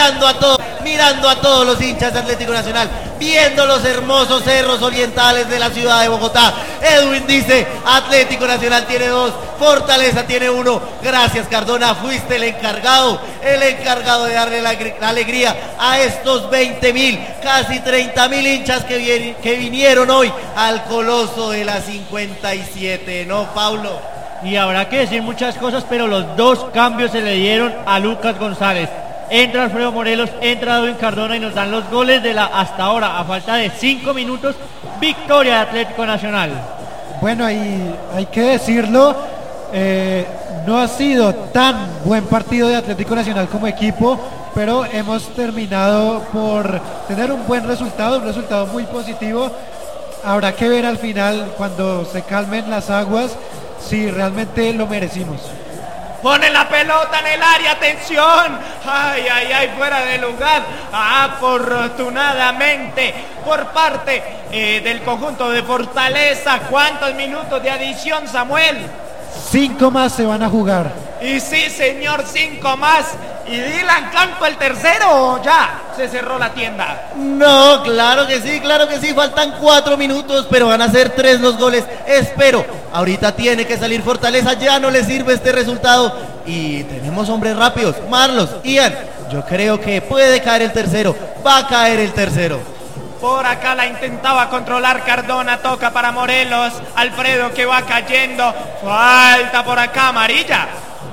mirando a todos los hinchas de Atlético Nacional, viendo los hermosos cerros orientales de la ciudad de Bogotá. Edwin dice, Atlético Nacional tiene 2, Fortaleza tiene 1. Gracias, Cardona, fuiste el encargado de darle la alegría a estos 20.000, casi 30.000 hinchas que vinieron hoy al Coloso de la 57, ¿no, Paulo? Y habrá que decir muchas cosas, pero los 2 cambios se le dieron a Lucas González. Entra Alfredo Morelos, entra Edwin Cardona y nos dan los goles de la, hasta ahora, a falta de 5 minutos, victoria de Atlético Nacional. Bueno, hay que decirlo, no ha sido tan buen partido de Atlético Nacional como equipo, pero hemos terminado por tener un buen resultado, un resultado muy positivo. Habrá que ver al final, cuando se calmen las aguas, si realmente lo merecimos. Pone la pelota en el área, atención, ay, fuera de lugar, afortunadamente por parte del conjunto de Fortaleza. ¿Cuántos minutos de adición, Samuel? 5 más se van a jugar. Y sí, señor, 5 más. ¿Y Dylan Campo el tercero o ya se cerró la tienda? No, claro que sí, faltan 4 minutos, pero van a ser 3 los goles, espero. Ahorita tiene que salir Fortaleza, ya no le sirve este resultado. Y tenemos hombres rápidos, Marlos, Ian, yo creo que puede caer el tercero, va a caer el tercero. Por acá la intentaba controlar Cardona, toca para Morelos, Alfredo que va cayendo, falta por acá, amarilla,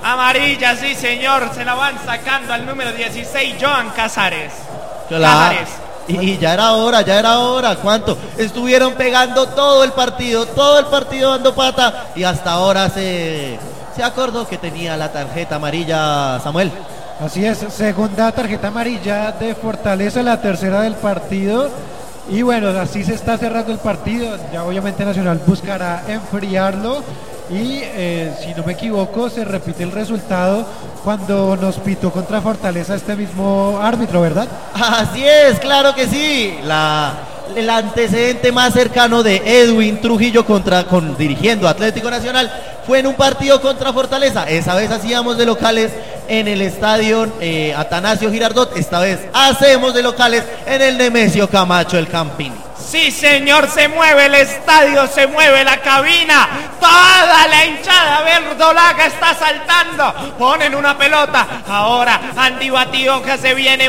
sí señor, se la van sacando al número 16, Joan Casares. Casares. Y ya era hora, ¿cuánto? Estuvieron pegando todo el partido dando pata, y hasta ahora se acordó que tenía la tarjeta amarilla, Samuel. Así es, segunda tarjeta amarilla de Fortaleza, la tercera del partido. Y bueno, así se está cerrando el partido. Ya obviamente Nacional buscará enfriarlo. Y si no me equivoco, se repite el resultado cuando nos pitó contra Fortaleza este mismo árbitro, ¿verdad? Así es, claro que sí. El antecedente más cercano de Edwin Trujillo dirigiendo Atlético Nacional fue en un partido contra Fortaleza. Esa vez hacíamos de locales en el estadio Atanasio Girardot. Esta vez hacemos de locales en el Nemesio Camacho, el Campín. Sí señor, se mueve el estadio, se mueve la cabina, toda la hinchada verdolaga está saltando, ponen una pelota, ahora Andy Batioja, se viene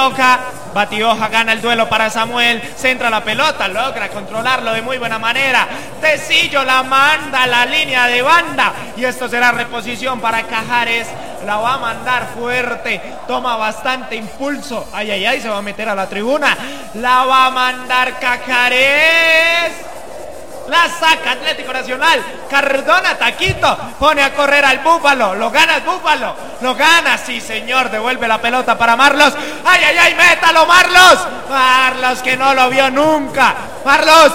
Batioja gana el duelo para Samuel, centra la pelota, logra controlarlo de muy buena manera, Tecillo la manda a la línea de banda y esto será reposición para Cajares, la va a mandar fuerte, toma bastante impulso, ay, se va a meter a la tribuna, la va a mandar Cajares, la saca Atlético Nacional, Cardona Taquito, pone a correr al Búfalo, lo gana el Búfalo, lo gana, sí señor, devuelve la pelota para Marlos, ay, métalo Marlos que no lo vio nunca, Marlos,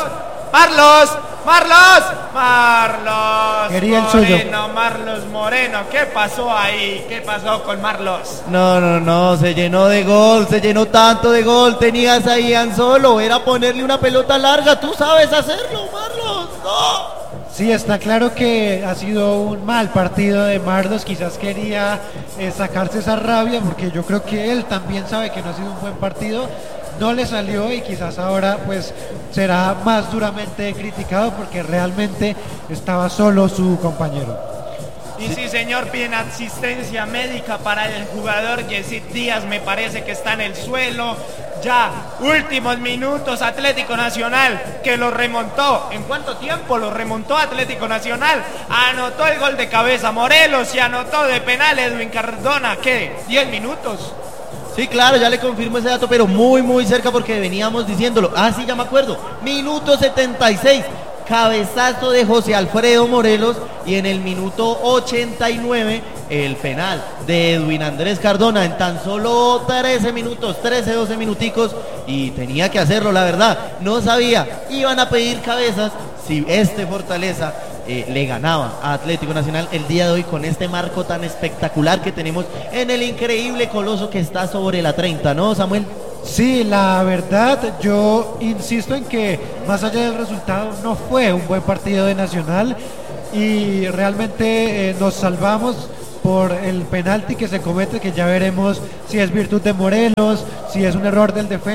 quería el suyo. Marlos Moreno, ¿qué pasó ahí? ¿Qué pasó con Marlos? No, se llenó de gol, se llenó tanto de gol, tenías ahí a Solo, era ponerle una pelota larga, tú sabes hacerlo, Marlos, no. Sí, está claro que ha sido un mal partido de Marlos, quizás quería sacarse esa rabia, porque yo creo que él también sabe que no ha sido un buen partido, no le salió y quizás ahora pues será más duramente criticado porque realmente estaba solo su compañero. Y sí señor, piden asistencia médica para el jugador Yesid Díaz, me parece que está en el suelo. Ya, últimos minutos, Atlético Nacional que lo remontó. ¿En cuánto tiempo lo remontó Atlético Nacional? Anotó el gol de cabeza Morelos y anotó de penal Edwin Cardona. ¿Qué? ¿10 minutos? Sí, claro, ya le confirmo ese dato, pero muy cerca porque veníamos diciéndolo. Sí, ya me acuerdo. Minuto 76. Cabezazo de José Alfredo Morelos y en el minuto 89 el penal de Edwin Andrés Cardona en tan solo 13 12 minuticos y tenía que hacerlo, la verdad, no sabía, iban a pedir cabezas si Fortaleza le ganaba a Atlético Nacional el día de hoy con este marco tan espectacular que tenemos en el increíble Coloso que está sobre la 30, ¿no, Samuel? Sí, la verdad, yo insisto en que más allá del resultado no fue un buen partido de Nacional y realmente nos salvamos por el penalti que se comete, que ya veremos si es virtud de Morelos, si es un error del defensa.